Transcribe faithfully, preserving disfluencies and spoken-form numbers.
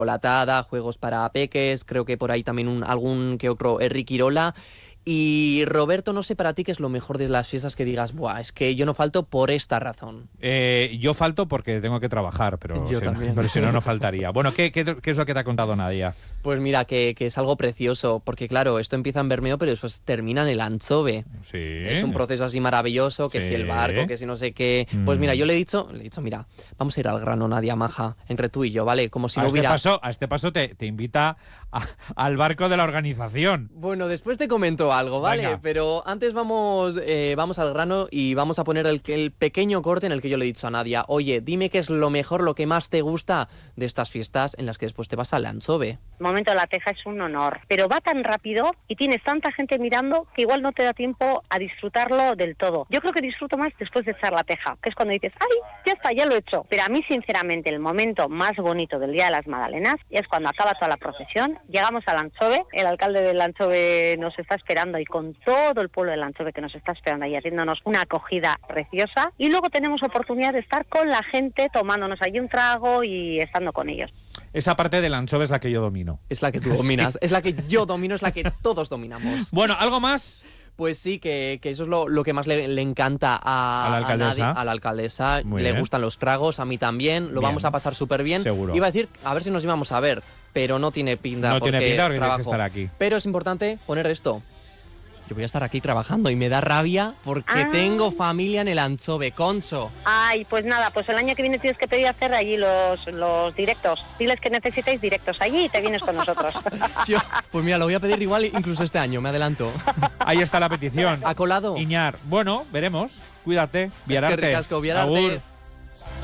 chocolatada, juegos para peques, creo que por ahí también un, algún que otro Riquirola. Y Roberto, no sé para ti qué es lo mejor de las fiestas que digas, buah, es que yo no falto por esta razón. Eh, yo falto porque tengo que trabajar, pero, yo si, también. pero si no, no faltaría. Bueno, ¿qué, qué, qué es lo que te ha contado Nadia? Pues mira, que, que es algo precioso, porque claro, esto empieza en Bermeo, pero después termina en el Anchove. Sí. Es un proceso así maravilloso, que Sí. si el barco, que si no sé qué. Mm. Pues mira, yo le he dicho, le he dicho, mira, vamos a ir al grano, Nadia Maja, entre tú y yo, ¿vale? Como si a, no este hubiera... paso, a este paso te, te invita a, al barco de la organización. Bueno, después te comento algo, ¿vale? Venga. Pero antes vamos, eh, vamos al grano y vamos a poner el, el pequeño corte en el que yo le he dicho a Nadia, oye, dime qué es lo mejor, lo que más te gusta de estas fiestas en las que después te vas al Anchove. El momento de la teja es un honor, pero va tan rápido y tienes tanta gente mirando que igual no te da tiempo a disfrutarlo del todo. Yo creo que disfruto más después de echar la teja, que es cuando dices, ay, ya está, ya lo he hecho. Pero a mí, sinceramente, el momento más bonito del Día de las Magdalenas es cuando acaba toda la procesión, llegamos al Anchove, el alcalde del Anchove nos está esperando y con todo el pueblo del Anchove que nos está esperando ahí haciéndonos una acogida preciosa, y luego tenemos oportunidad de estar con la gente tomándonos allí un trago y estando con ellos. Esa parte del Anchove es la que yo domino. Es la que tú dominas, sí. Es la que yo domino, es la que todos dominamos. Bueno, ¿algo más? Pues sí, que, que eso es lo, lo que más le, le encanta a, ¿A la alcaldesa? A, Nadia, a la alcaldesa. Muy le bien. gustan los tragos, a mí también. Lo Bien. vamos a pasar súper bien. Seguro. Iba a decir, a ver si nos íbamos a ver, pero no tiene pinta. No porque tiene pinta porque tienes trabajo. que estar aquí. Pero es importante poner esto. Yo voy a estar aquí trabajando y me da rabia porque Ah. tengo familia en el Anchove, Concho. Ay, pues nada, pues el año que viene tienes que pedir hacer allí los, los directos. Diles que necesitáis directos allí y te vienes con nosotros. Yo, pues mira, lo voy a pedir igual incluso este año, me adelanto. Ahí está la petición. ¿Ha colado? Iñar. Bueno, veremos. Cuídate. Es que Viararte. ricasco, Viararte. Agur.